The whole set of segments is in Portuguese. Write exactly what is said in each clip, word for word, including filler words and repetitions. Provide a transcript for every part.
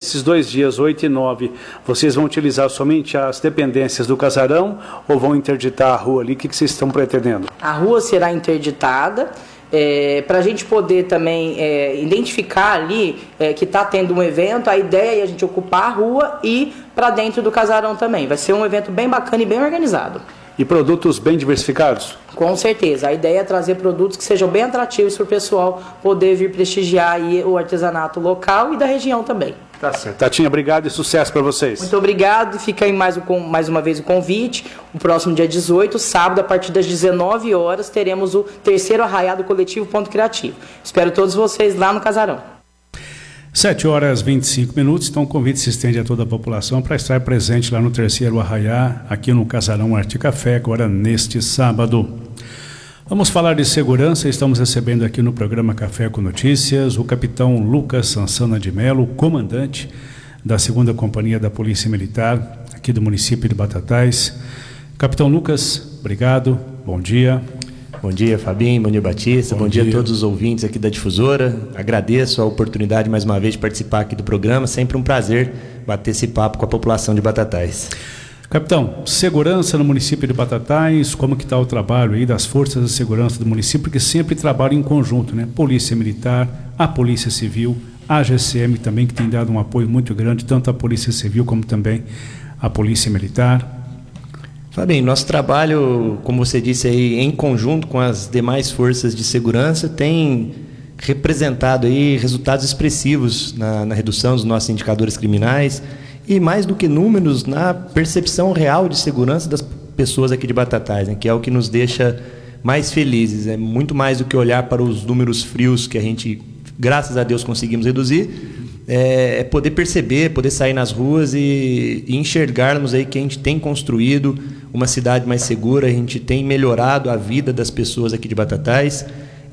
nesses dois dias, oito e nove, vocês vão utilizar somente as dependências do casarão ou vão interditar a rua ali? O que, que vocês estão pretendendo? A rua será interditada. É, para a gente poder também é, identificar ali é, que está tendo um evento, a ideia é a gente ocupar a rua e para dentro do casarão também. Vai ser um evento bem bacana e bem organizado. E produtos bem diversificados? Com certeza. A ideia é trazer produtos que sejam bem atrativos para o pessoal poder vir prestigiar aí o artesanato local e da região também. Tá certo. Tatinha, obrigado e sucesso para vocês. Muito obrigado. Fica aí mais, um, mais uma vez o convite. O próximo dia dezoito, sábado, a partir das dezenove horas, teremos o terceiro arraiado coletivo Ponto Criativo. Espero todos vocês lá no casarão. sete horas e vinte e cinco minutos, então o convite se estende a toda a população para estar presente lá no terceiro arraiá, aqui no Casarão Arte Café, agora neste sábado. Vamos falar de segurança. Estamos recebendo aqui no programa Café com Notícias o capitão Lucas Sansana de Melo, comandante da segunda Companhia da Polícia Militar, aqui do município de Batatais. Capitão Lucas, obrigado, bom dia. Bom dia, Fabinho, bom dia, Batista, bom, bom dia. dia a todos os ouvintes aqui da Difusora. Agradeço a oportunidade mais uma vez de participar aqui do programa, sempre um prazer bater esse papo com a população de Batatais. Capitão, segurança no município de Batatais, como que está o trabalho aí das forças de segurança do município, porque sempre trabalham em conjunto, né? Polícia Militar, a Polícia Civil, a G C M também, que tem dado um apoio muito grande, tanto à Polícia Civil como também à Polícia Militar. Fabinho, nosso trabalho, como você disse aí, em conjunto com as demais forças de segurança, tem representado aí resultados expressivos na, na redução dos nossos indicadores criminais e, mais do que números, na percepção real de segurança das pessoas aqui de Batatais, né, que é o que nos deixa mais felizes. É muito mais do que olhar para os números frios que a gente, graças a Deus, conseguimos reduzir, é, é poder perceber, poder sair nas ruas e, e enxergarmos aí que a gente tem construído uma cidade mais segura, a gente tem melhorado a vida das pessoas aqui de Batatais,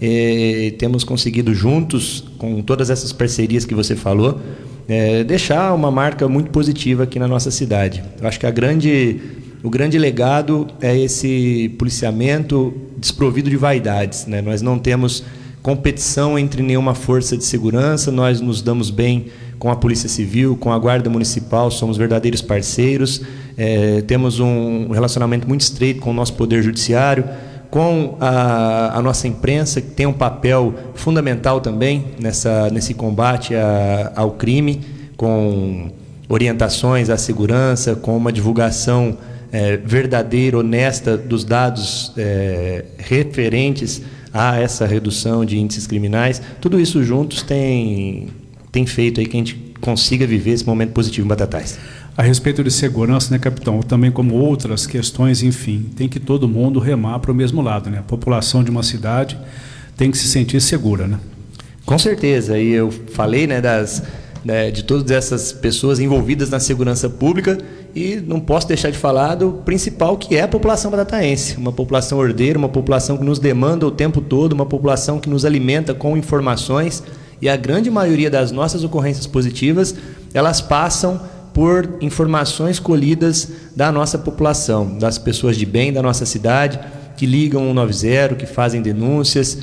é, temos conseguido juntos, com todas essas parcerias que você falou, é, deixar uma marca muito positiva aqui na nossa cidade. Eu acho que a grande, o grande legado é esse policiamento desprovido de vaidades, né? Nós não temos competição entre nenhuma força de segurança, nós nos damos bem com a Polícia Civil, com a Guarda Municipal, somos verdadeiros parceiros, é, temos um relacionamento muito estreito com o nosso Poder Judiciário, com a, a nossa imprensa, que tem um papel fundamental também nessa, nesse combate a, ao crime, com orientações à segurança, com uma divulgação é, verdadeira, honesta dos dados é, referentes a essa redução de índices criminais. Tudo isso juntos tem, tem feito aí que a gente consiga viver esse momento positivo em Batatais. A respeito de segurança, né, capitão, também como outras questões, enfim, tem que todo mundo remar para o mesmo lado, né? A população de uma cidade tem que se sentir segura, né? Com certeza, e eu falei, né, das, né, de todas essas pessoas envolvidas na segurança pública e não posso deixar de falar do principal, que é a população batataense, uma população ordeira, uma população que nos demanda o tempo todo, uma população que nos alimenta com informações, e a grande maioria das nossas ocorrências positivas, elas passam por informações colhidas da nossa população, das pessoas de bem da nossa cidade, que ligam um nove zero, que fazem denúncias,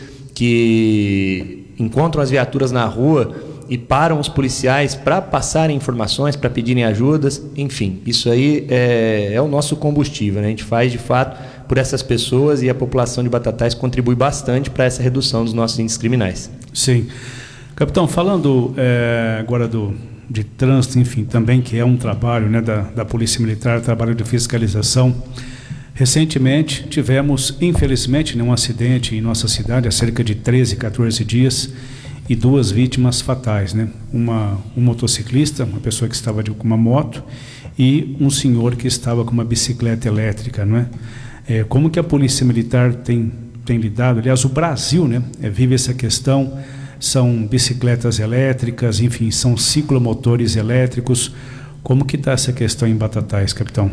que encontram as viaturas na rua e param os policiais para passarem informações, para pedirem ajudas, enfim, isso aí é, é o nosso combustível, né? A gente faz de fato por essas pessoas e a população de Batatais contribui bastante para essa redução dos nossos índices criminais. Sim. Capitão, falando é, agora do... de trânsito, enfim, também que é um trabalho, né, da, da Polícia Militar, trabalho de fiscalização. Recentemente tivemos, infelizmente, né, um acidente em nossa cidade há cerca de treze, quatorze dias e duas vítimas fatais, né? Uma, um motociclista, uma pessoa que estava de, com uma moto, e um senhor que estava com uma bicicleta elétrica, não é? É, como que a Polícia Militar tem, tem lidado? Aliás, o Brasil, né, é, vive essa questão. São bicicletas elétricas, enfim, são ciclomotores elétricos. Como que está essa questão em Batatais, capitão?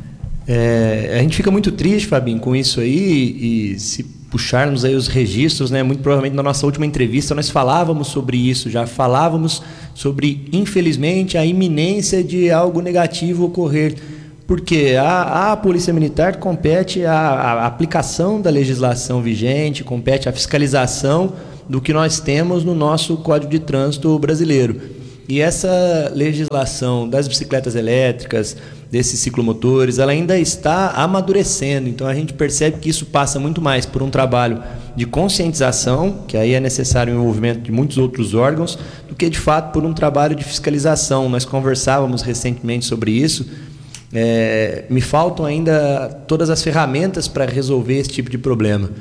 É, a gente fica muito triste, Fabinho, com isso aí, e se puxarmos aí os registros, né, muito provavelmente na nossa última entrevista nós falávamos sobre isso, já falávamos sobre, infelizmente, a iminência de algo negativo ocorrer, porque a, a Polícia Militar compete a, a aplicação da legislação vigente, compete a fiscalização do que nós temos no nosso Código de Trânsito brasileiro. E essa legislação das bicicletas elétricas, desses ciclomotores, ela ainda está amadurecendo. Então a gente percebe que isso passa muito mais por um trabalho de conscientização, que aí é necessário o envolvimento de muitos outros órgãos, do que de fato por um trabalho de fiscalização. Nós conversávamos recentemente sobre isso. É, me faltam ainda todas as ferramentas para resolver esse tipo de problema.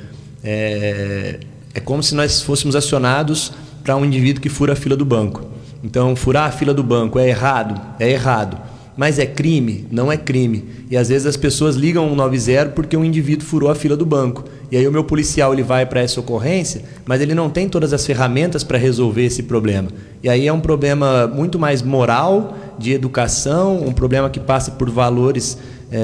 É, é como se nós fôssemos acionados para um indivíduo que fura a fila do banco. Então, furar a fila do banco é errado? É errado. Mas é crime? Não é crime. E às vezes as pessoas ligam um nove zero porque um indivíduo furou a fila do banco. E aí o meu policial ele vai para essa ocorrência, mas ele não tem todas as ferramentas para resolver esse problema. E aí é um problema muito mais moral, de educação, um problema que passa por valores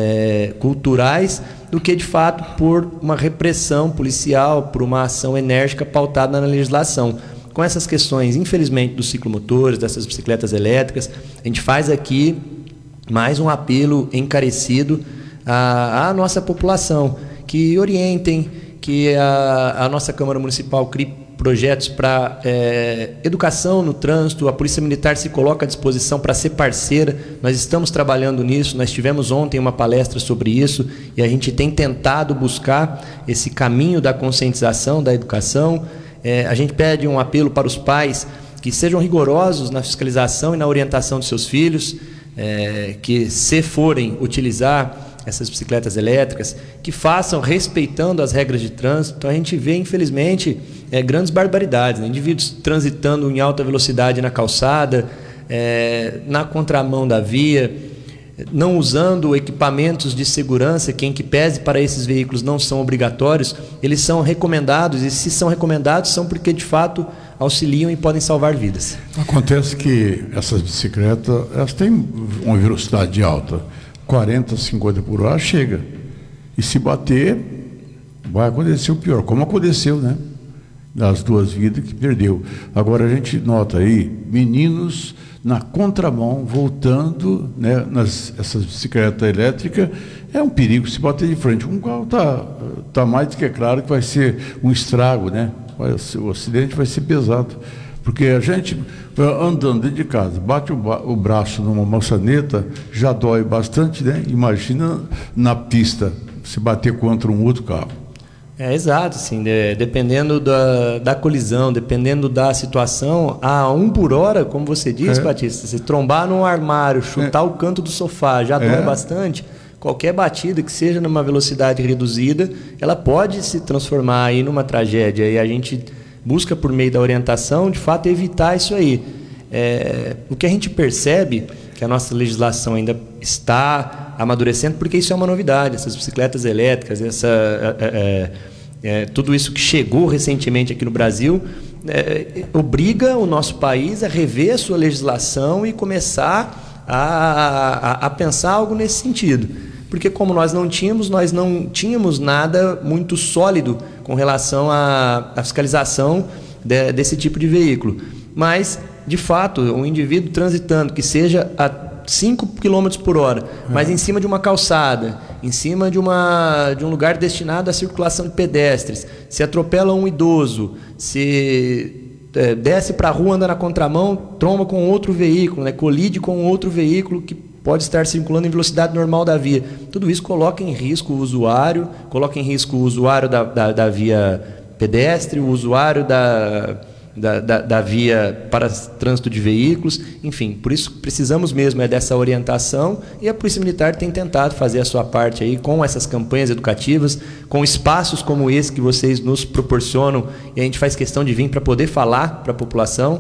é, culturais, do que de fato por uma repressão policial, por uma ação enérgica pautada na legislação. Com essas questões, infelizmente, dos ciclomotores, dessas bicicletas elétricas, a gente faz aqui mais um apelo encarecido à, à nossa população, que orientem, que a, a nossa Câmara Municipal crie projetos para é, educação no trânsito. A Polícia Militar se coloca à disposição para ser parceira. Nós estamos trabalhando nisso, nós tivemos ontem uma palestra sobre isso e a gente tem tentado buscar esse caminho da conscientização, da educação. É, a gente pede um apelo para os pais que sejam rigorosos na fiscalização e na orientação de seus filhos, é, que se forem utilizar essas bicicletas elétricas, que façam respeitando as regras de trânsito. Então a gente vê, infelizmente, é, grandes barbaridades, né? Indivíduos transitando em alta velocidade na calçada, é, na contramão da via, não usando equipamentos de segurança, que em que pese para esses veículos não são obrigatórios, eles são recomendados, e se são recomendados são porque de fato auxiliam e podem salvar vidas. Acontece que essas bicicletas, elas têm uma velocidade alta, quarenta, cinquenta por hora chega, e se bater vai acontecer o pior, como aconteceu, né? Das duas vidas que perdeu. Agora a gente nota aí meninos na contramão voltando, né, nas essas bicicletas elétricas. É um perigo se bater de frente. Um carro tá tá mais do que claro que vai ser um estrago, né? Vai ser, o acidente vai ser pesado, porque a gente andando dentro de casa, bate o, o braço numa maçaneta, já dói bastante, né? Imagina na pista se bater contra um outro carro. É, exato, assim, de, dependendo da, da colisão, dependendo da situação, a um por hora, como você disse, é. Batista, se trombar num armário, chutar é. o canto do sofá, já dói é. bastante. Qualquer batida que seja numa velocidade reduzida, ela pode se transformar aí numa tragédia, e a gente busca, por meio da orientação, de fato, evitar isso aí. É, o que a gente percebe, que a nossa legislação ainda está amadurecendo, porque isso é uma novidade, essas bicicletas elétricas, essa, é, é, é, tudo isso que chegou recentemente aqui no Brasil, é, obriga o nosso país a rever a sua legislação e começar a, a, a pensar algo nesse sentido. Porque como nós não tínhamos, nós não tínhamos nada muito sólido com relação à, à fiscalização de, desse tipo de veículo. Mas, de fato, um indivíduo transitando que seja a cinco quilômetros por hora, mas em cima de uma calçada, em cima de, uma, de um lugar destinado à circulação de pedestres, se atropela um idoso, se é, desce para a rua, anda na contramão, tromba com outro veículo, né, colide com outro veículo que pode estar circulando em velocidade normal da via. Tudo isso coloca em risco o usuário, coloca em risco o usuário da, da, da via pedestre, o usuário da... Da, da, da via para trânsito de veículos, enfim, por isso precisamos mesmo é dessa orientação, e a Polícia Militar tem tentado fazer a sua parte aí com essas campanhas educativas, com espaços como esse que vocês nos proporcionam, e a gente faz questão de vir para poder falar para a população,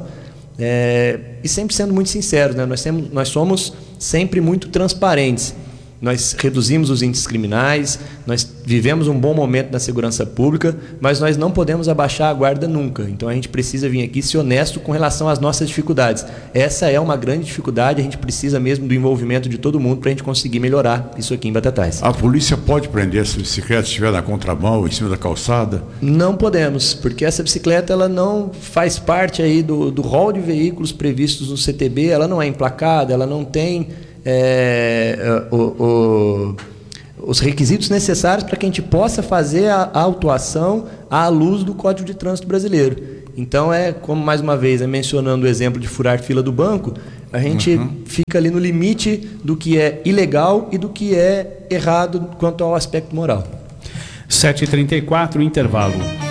é, e sempre sendo muito sinceros, né? Nós, temos, nós somos sempre muito transparentes. Nós reduzimos os índices criminais, nós vivemos um bom momento na segurança pública, mas nós não podemos abaixar a guarda nunca. Então a gente precisa vir aqui ser honesto com relação às nossas dificuldades. Essa é uma grande dificuldade, a gente precisa mesmo do envolvimento de todo mundo para a gente conseguir melhorar isso aqui em Batatais. A polícia pode prender essa bicicleta se estiver na contramão, em cima da calçada? Não podemos, porque essa bicicleta ela não faz parte aí do, do rol de veículos previstos no C T B, ela não é emplacada, ela não tem... É, o, o, os requisitos necessários para que a gente possa fazer a, a autuação à luz do Código de Trânsito Brasileiro. Então, é como mais uma vez, é mencionando o exemplo de furar fila do banco, a gente uhum. fica ali no limite do que é ilegal e do que é errado quanto ao aspecto moral. sete e trinta e quatro, intervalo.